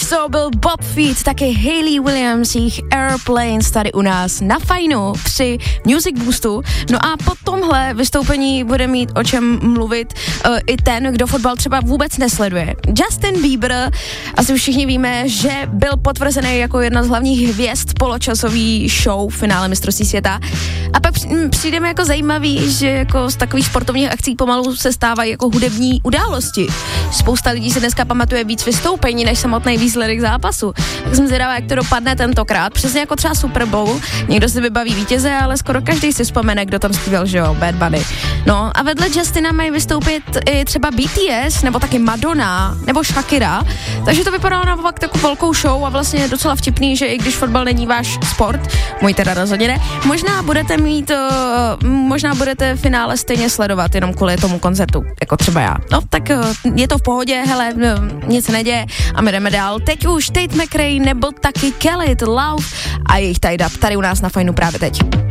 to byl Bob Feet, taky Hayley Williams, jejich Airplanes tady u nás na Fajnu při Music Boostu. No a po tomhle vystoupení bude mít o čem mluvit i ten, kdo fotbal třeba vůbec nesleduje. Justin Bieber, asi už všichni víme, že byl potvrzený jako jedna z hlavních hvězd poločasový show v finále mistrovství světa. A pak přijde mi jako zajímavý, že jako z takových sportovních akcí pomalu se stávají jako hudební události. Spousta lidí se dneska pamatuje víc vystoupení než samotný výsledek zápasu. Tak jsem zvědavá, jak to dopadne tentokrát. Přesně jako třeba Super Bowl. Někdo si vybaví vítěze, ale skoro každý si vzpomene, kdo tam zpíval, že jo, Bad Bunny. No a vedle Justina mají vystoupit i třeba BTS, nebo taky Madonna, nebo Shakira. Takže to vypadalo na fakt takovou velkou show a vlastně docela vtipný, že i když fotbal není váš sport, můj teda rozhodně ne, možná budete finále stejně sledovat jenom kvůli tomu koncertu, jako třeba já. No tak je to v pohodě, hele, nic neděje a my jdeme dál. Teď už Tate McRae nebo taky Kelly, Love a jejich tie-up tady u nás na Fajnu právě teď.